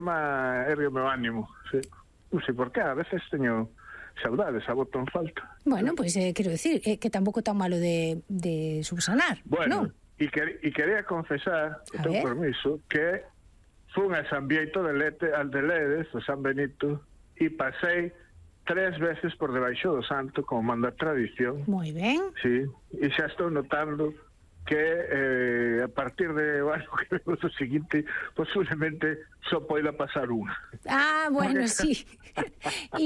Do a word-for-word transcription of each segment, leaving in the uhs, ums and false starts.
Ma ergue o meu ánimo, sí. Non sei por qué, a veces teño saudades, a boto en falta. Bueno, pois, pues, eh, quero decir, eh, que tampouco tan malo de, de subsanar, bueno, non? E quer, quería confesar, que tengo permiso, que fun a San Bieito de, Lete, al de Ledes, o San Benito, e pasei tres veces por debaixo do santo, como manda a tradición. Moi ben. Sí, e xa estou notando que eh, a partir de bueno, que vemos o seguinte, posiblemente só poida pasar unha. Ah, bueno, sí. E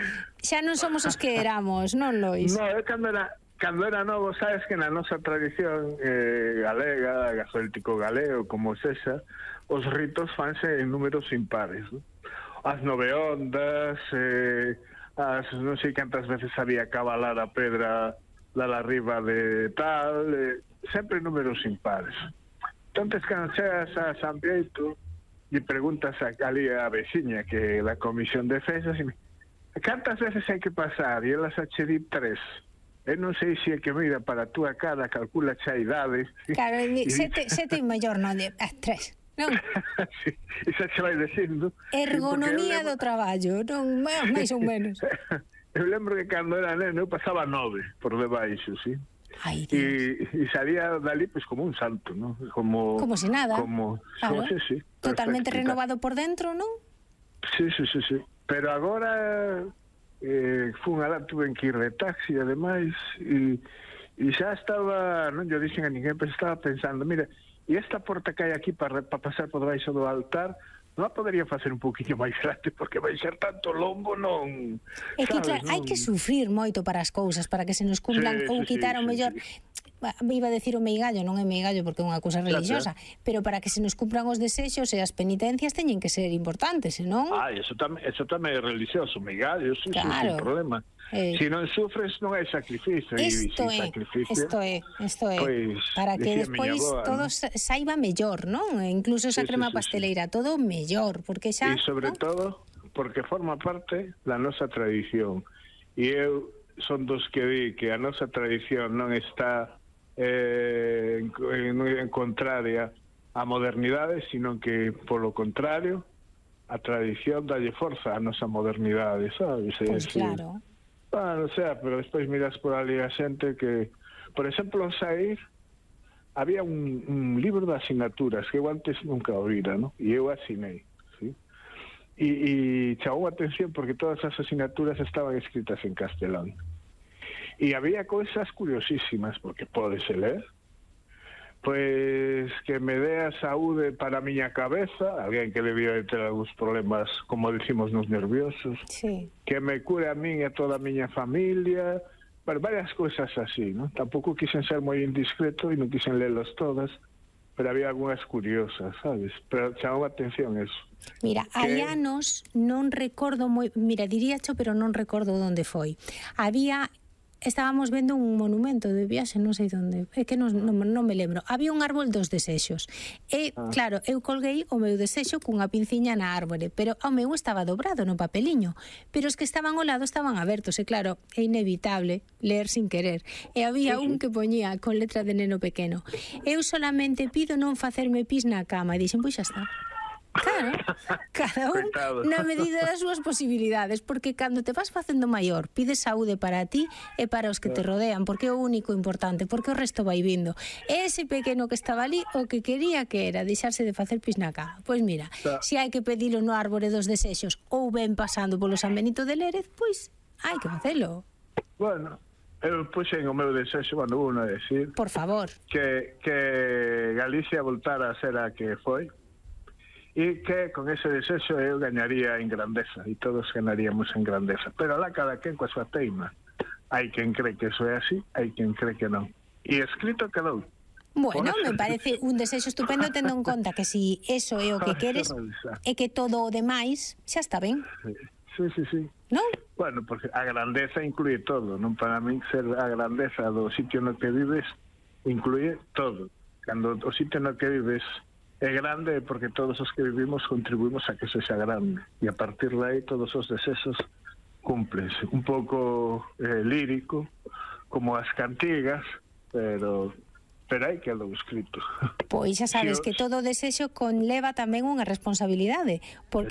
xa non somos os que éramos, non, Lois? No, é cando era, cando era novo, sabes que na nosa tradición eh, galega, gasóltico galego, como sexa, os ritos fanse en números impares, ¿no? As nove ondas, eh, as non sei cantas veces había cabalar a pedra da la riba de tal, eh, sempre números impares. Entonces, cando chegas a San Bieito e preguntas a ali a veciña que é da Comisión de Defensas, e me, cantas veces hai que pasar? E elas a che di tres. Eu non sei se é que mira para a túa cara, calcula xa a idade. Claro, sete, sete maior, non? De, ah, tres. Non? Sí, e xa che vai dicindo. Ergonomía do traballo, non? Máis ou menos. Eu lembro que cando era neno eu pasaba nove por debaixo, sí. Ai, Dios. E, e salía dali pues como un santo, ¿no? Como, como si nada. Como, claro. como sí, sí, totalmente renovado por dentro, non? Sí, sí, sí, sí. Pero agora eh, fun alá, tuve que ir de taxi, ademais, e, e xa estaba, non yo dixen a ninguén, pero estaba pensando, mira, e esta porta que hai aquí para pa pasar por debaixo do altar, non a podería facer un poquinho máis grande, porque vai ser tanto longo, non... É que, claro, hai que sufrir moito para as cousas, para que se nos cumplan, sí, ou sí, quitar sí, o mellor... Sí, sí. Iba a decir o meigallo, non é meigallo porque é unha cousa religiosa, claro, claro. Pero para que se nos cumplan os desexos e as penitencias teñen que ser importantes, non? Ah, eso tamén, eso tamén é religioso, meigallo, sí, claro. Sí, sin problema. Eh, si non sufres non é sacrificio. Isto é, isto é, isto é, pues, para que despois boa, todo ¿no? saiba mellor, non? Incluso esa sí, crema sí, pasteleira, sí. Todo mellor, porque xa... E sobre ¿no? todo, porque forma parte da nosa tradición. E eu son dos que di que a nosa tradición non está eh, en, en, en contraria á modernidade, sino que, polo contrario, a tradición dalle forza a nosa modernidade, sabes? Pois pues claro. Ah, non sei, pero despois miras por ali a xente que, por exemplo, sair, había un, un libro de asignaturas que eu antes nunca oíra, ¿no? E eu asinei, ¿sí? E, e chamou a atención porque todas as asignaturas estaban escritas en castelán. E había cousas curiosísimas, porque pódese ler, pois que me dé a saúde para a miña cabeza, alguén que debía de ter algúns problemas, como dicimos, nos nerviosos, sí. Que me cure a min e a toda a miña familia, pero varias cousas así, ¿no? Tampouco quixen ser moi indiscreto e non quixen lelas todas, pero había algunhas curiosas, sabes? Pero chamou a atención eso. Mira, que... hai anos non recordo moi, mira, diríacho, pero non recordo onde foi. Había estábamos vendo un monumento de viaxe, non sei onde, é que non, non, non me lembro. Había un árbol dos desexos. E, ah. claro, eu colguei o meu desexo cunha pinciña na árbore, pero o meu estaba dobrado no papeliño. Pero os que estaban ao lado estaban abertos, e claro, é inevitable ler sin querer. E había un que poñía con letra de neno pequeno: eu solamente pido non facerme pis na cama. E dixen, pois xa está. Claro, cada un na medida das súas posibilidades, porque cando te vas facendo maior, pides saúde para ti e para os que te rodean, porque é o único importante, porque o resto vai vindo. Ese pequeno que estaba ali, o que quería que era deixarse de facer pis na cama. Pois mira, se hai que pedilo no árbore dos desexos ou ben pasando polo San Benito de Lérez, pois hai que facelo. Bueno, eu puxen o meu desexo, bueno, vou a decir, por favor, que, que Galicia voltara a ser a que foi, e que con ese desexo eu gañaría en grandeza e todos ganaríamos en grandeza, pero lá cada quen coa súa teima. Hai quen cree que eso é así, hai quen cree que non, e escrito quedou. Bueno, me parece un desexo estupendo, tendo en conta que si eso é o que queres e que todo o demais xa está ben. Sí, sí, sí. Non? Bueno, porque a grandeza incluye todo, non? Para min ser a grandeza do sitio no que vives incluye todo. Cando o sitio no que vives é grande porque todos os que vivimos contribuimos a que eso sea grande, e a partir de aí todos os desexos cúmplense. Un pouco eh, lírico, como as cantigas, pero pero hai que lo escrito. Pois xa sabes que todo desexo conleva tamén unha responsabilidade, porque